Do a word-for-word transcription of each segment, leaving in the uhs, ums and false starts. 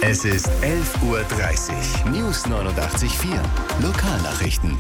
Es ist elf Uhr dreißig. News neunundachtzig Komma vier. Lokalnachrichten.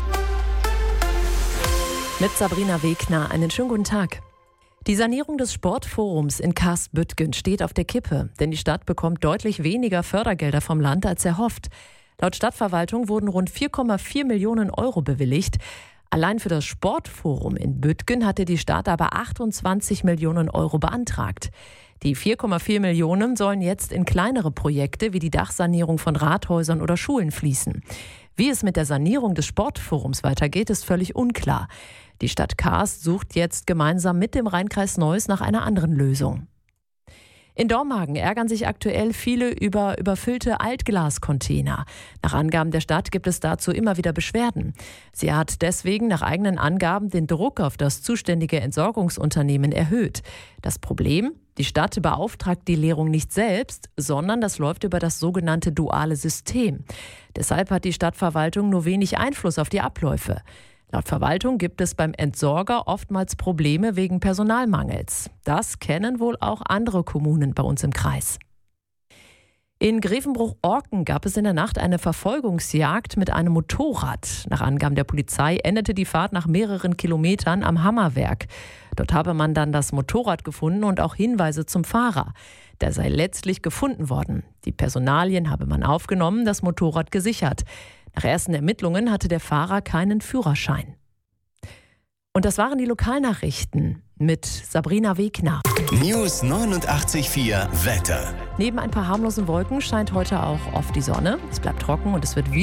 Mit Sabrina Wegner, einen schönen guten Tag. Die Sanierung des Sportforums in Karstbüttgen steht auf der Kippe, denn die Stadt bekommt deutlich weniger Fördergelder vom Land als erhofft. Laut Stadtverwaltung wurden rund vier Komma vier Millionen Euro bewilligt. Allein für das Sportforum in Büttgen hatte die Stadt aber achtundzwanzig Millionen Euro beantragt. Die vier Komma vier Millionen sollen jetzt in kleinere Projekte wie die Dachsanierung von Rathäusern oder Schulen fließen. Wie es mit der Sanierung des Sportforums weitergeht, ist völlig unklar. Die Stadt Karst sucht jetzt gemeinsam mit dem Rheinkreis Neuss nach einer anderen Lösung. In Dormagen ärgern sich aktuell viele über überfüllte Altglascontainer. Nach Angaben der Stadt gibt es dazu immer wieder Beschwerden. Sie hat deswegen nach eigenen Angaben den Druck auf das zuständige Entsorgungsunternehmen erhöht. Das Problem? Die Stadt beauftragt die Leerung nicht selbst, sondern das läuft über das sogenannte duale System. Deshalb hat die Stadtverwaltung nur wenig Einfluss auf die Abläufe. Laut Verwaltung gibt es beim Entsorger oftmals Probleme wegen Personalmangels. Das kennen wohl auch andere Kommunen bei uns im Kreis. In Grevenbruch-Orken gab es in der Nacht eine Verfolgungsjagd mit einem Motorrad. Nach Angaben der Polizei endete die Fahrt nach mehreren Kilometern am Hammerwerk. Dort habe man dann das Motorrad gefunden und auch Hinweise zum Fahrer. Der sei letztlich gefunden worden. Die Personalien habe man aufgenommen, das Motorrad gesichert. Nach ersten Ermittlungen hatte der Fahrer keinen Führerschein. Und das waren die Lokalnachrichten mit Sabrina Wegner. News neunundachtzig Komma vier Wetter. Neben ein paar harmlosen Wolken scheint heute auch oft die Sonne. Es bleibt trocken und es wird wieder